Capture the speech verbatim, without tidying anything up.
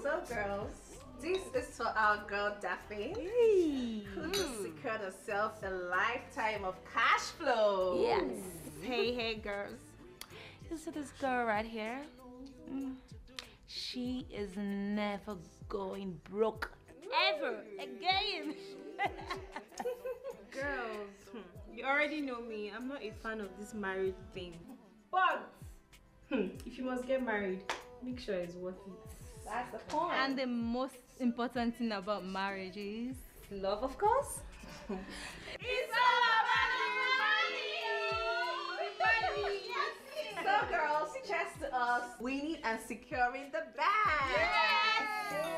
So girls, this is for our girl Daphne, Hey. who just secured herself a lifetime of cash flow. Yes. Hey, hey, girls. You see this girl right here? Mm. She is never going broke ever again. Girls, hmm, you already know me. I'm not a fan of this married thing. But hmm, if you must get married, make sure it's worth it. That's the point. And the most important thing about marriage is Love, of course. It's all about the money! Money! Yes! So girls, cheers to us winning and securing the bag! Yes!